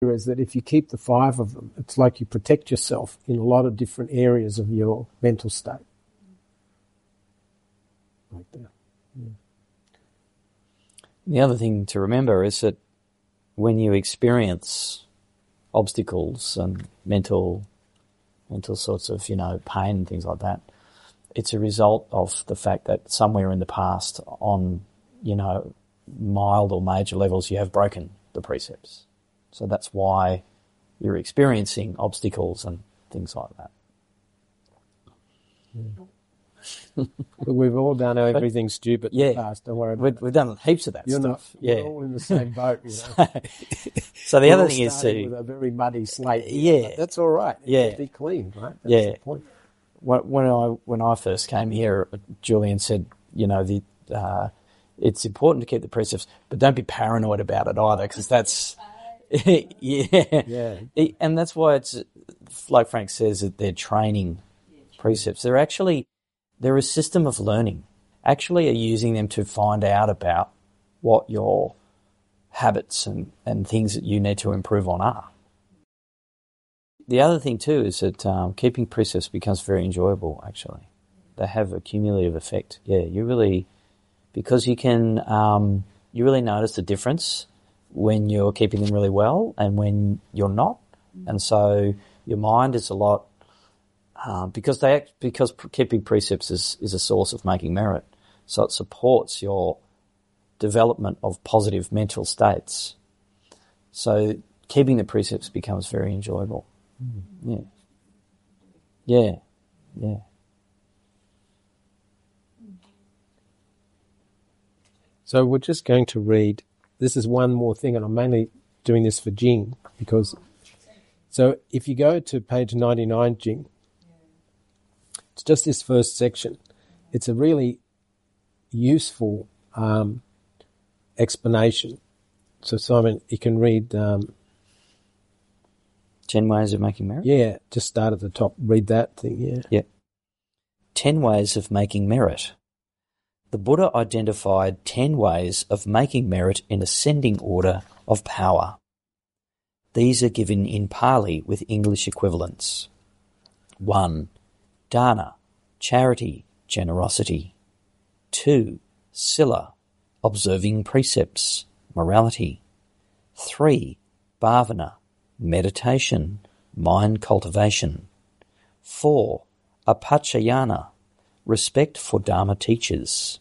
is that if you keep the 5 of them, it's like you protect yourself in a lot of different areas of your mental state. Like that. Yeah. The other thing to remember is that when you experience obstacles and mental sorts of, pain and things like that, it's a result of the fact that somewhere in the past on, mild or major levels you have broken the precepts. So that's why you're experiencing obstacles and things like that. Yeah. But we've all done everything stupid in the past. Don't worry about it. We've done heaps of that stuff. We're all in the same boat. So the other thing is with a very muddy slate. Yeah, that's all right. Yeah, be clean, right? That's the point. When I first came here, Julian said, it's important to keep the precepts, but don't be paranoid about it either, because that's and that's why it's like Frank says, that they're training precepts. They're a system of learning. Actually, are using them to find out about what your habits and things that you need to improve on are. The other thing too is that keeping precepts becomes very enjoyable. Actually, they have a cumulative effect. Yeah, because you can you really notice the difference when you're keeping them really well and when you're not, and so your mind is a lot because keeping precepts is a source of making merit, so it supports your development of positive mental states. So keeping the precepts becomes very enjoyable. Yeah. So we're just going to read. This is one more thing, and I'm mainly doing this for Jing because. So if you go to page 99, Jing, it's just this first section. It's a really useful explanation. So Simon, you can read 10 ways of making merit? Yeah, just start at the top. Read that thing, Yeah. 10 ways of making merit. The Buddha identified 10 ways of making merit in ascending order of power. These are given in Pali with English equivalents. 1. Dana, charity, generosity. 2. Sila, observing precepts, morality. 3. Bhavana, meditation, mind cultivation. 4. Apachayana, respect for Dharma teachers.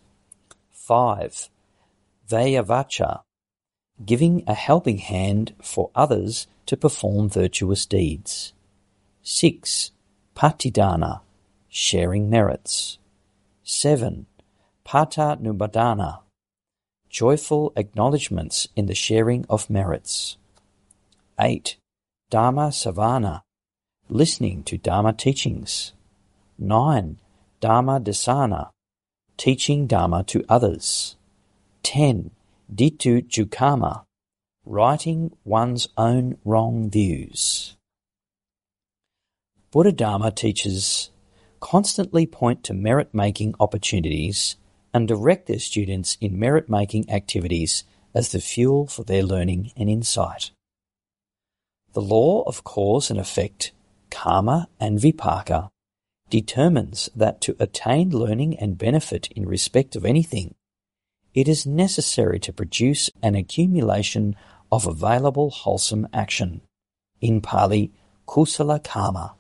5. Vayavacha, giving a helping hand for others to perform virtuous deeds. 6. Patidana, sharing merits. 7. Patanubadana, joyful acknowledgements in the sharing of merits. 8. Dharma savana, listening to Dharma teachings. 9. Dharma dasana, teaching Dharma to others. 10. Ditu jukama, righting one's own wrong views. Buddha Dharma teachers constantly point to merit-making opportunities and direct their students in merit-making activities as the fuel for their learning and insight. The law of cause and effect, karma and vipaka, determines that to attain learning and benefit in respect of anything, it is necessary to produce an accumulation of available wholesome action, in Pali, kusala karma.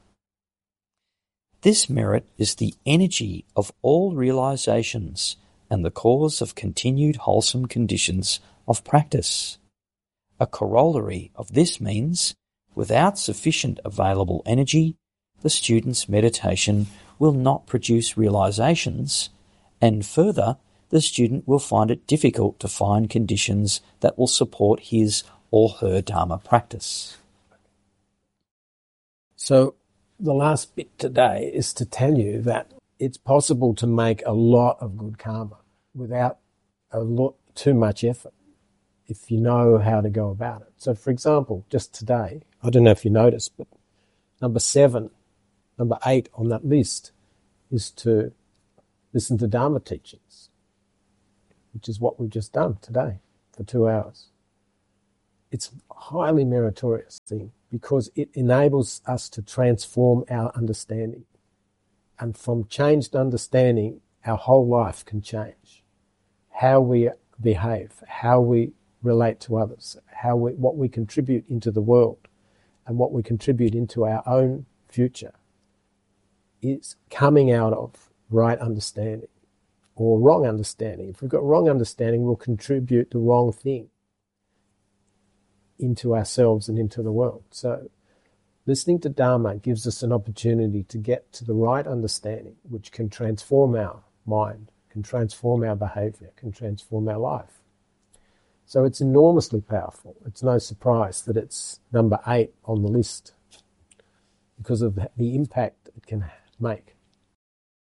This merit is the energy of all realizations and the cause of continued wholesome conditions of practice. A corollary of this means, without sufficient available energy, the student's meditation will not produce realizations, and further, the student will find it difficult to find conditions that will support his or her Dharma practice. So the last bit today is to tell you that it's possible to make a lot of good karma without too much effort if you know how to go about it. So, for example, just today, I don't know if you noticed, but number 8 on that list is to listen to Dharma teachings, which is what we've just done today for 2 hours. It's a highly meritorious thing because it enables us to transform our understanding. And from changed understanding, our whole life can change. How we behave, how we relate to others, what we contribute into the world, and what we contribute into our own future is coming out of right understanding or wrong understanding. If we've got wrong understanding, we'll contribute the wrong thing into ourselves and into the world. So listening to Dharma gives us an opportunity to get to the right understanding, which can transform our mind, can transform our behavior, can transform our life. So it's enormously powerful. It's no surprise that it's number 8 on the list because of the impact it can make.